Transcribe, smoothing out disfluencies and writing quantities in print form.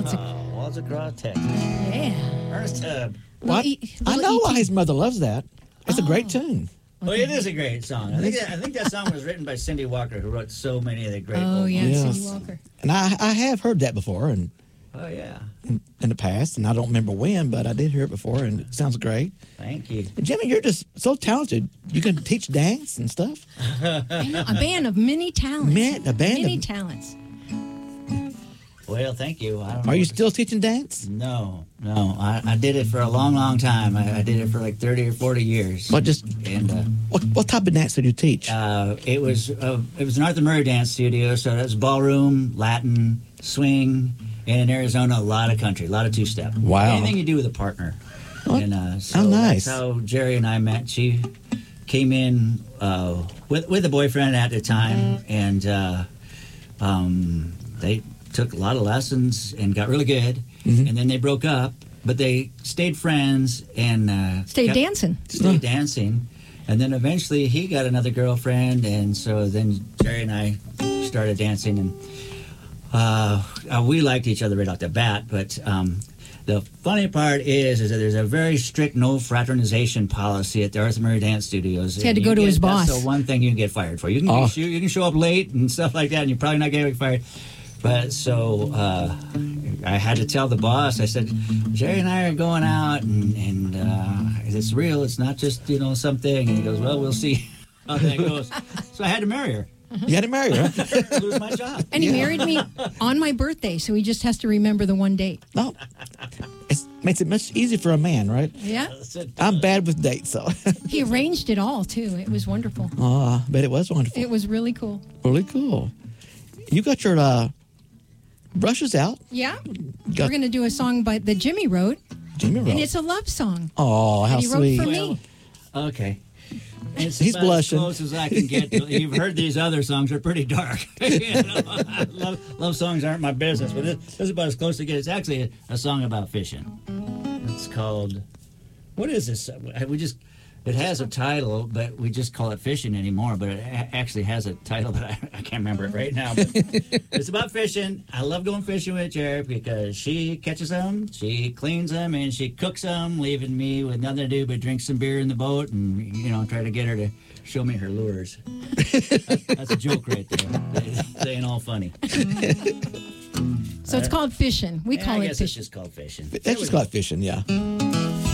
It's a, Walls Across Texas. yeah. Ernest Tubb. What? I know why his mother loves that. It's a great tune. Well, it is a great song. I think that song was written by Cindy Walker, who wrote so many of the great Oh, old yeah, Yes. Cindy Walker. And I have heard that before and Oh, yeah. in the past, and I don't remember when, but I did hear it before, and it sounds great. Thank you. And Jimmy, you're just so talented. You can teach dance and stuff. I know, a band of many talents. Many talents. Well, thank you. I don't know Are you what still teaching dance? No. I did it for a long, long time. I did it for like 30 or 40 years. What what type of dance did you teach? It was an Arthur Murray dance studio, so that's ballroom, Latin, swing, and in Arizona, a lot of country, a lot of two-step. Wow. Anything you do with a partner. What? And so Oh, nice. that's how Jerry and I met. She came in with a boyfriend at the time, and they took a lot of lessons and got really good, and then they broke up, but they stayed friends and Stayed dancing. Stayed dancing, and then eventually he got another girlfriend, and so then Jerry and I started dancing, and we liked each other right off the bat. But the funny part is that there's a very strict no fraternization policy at the Arthur Murray Dance Studios. He had to go to his boss. That's the one thing you can get fired for. You can you can show up late and stuff like that, and you're probably not going to get fired. But so I had to tell the boss. I said, Jerry and I are going out, and it's real. It's not just something. And he goes, well, we'll see how that goes. So I had to marry her. You had to marry her. Huh? Lose my job. And he married me on my birthday, so he just has to remember the one date. No. It makes it much easier for a man, right? Yeah. I'm bad with dates, so. He arranged it all, too. It was wonderful. But it was wonderful. It was really cool. Really cool. You got your brushes out. Yeah. We're going to do a song that Jimmy wrote. Jimmy wrote. And it's a love song. Oh, how and he sweet. wrote for me. Okay. It's He's about blushing. as close as I can get. You've heard these other songs; they're pretty dark. Love songs aren't my business, but this is about as close to get. It's actually a song about fishing. It's called. What is this? It has a title, but we just call it fishing anymore. But it actually has a title, but I can't remember it right now. But it's about fishing. I love going fishing with Jerry because she catches them, she cleans them, and she cooks them, leaving me with nothing to do but drink some beer in the boat and try to get her to show me her lures. That's a joke right there. They ain't all funny. So it's called fishing. We call I it guess fishing. it's just called fishing. That's just called fishing, yeah.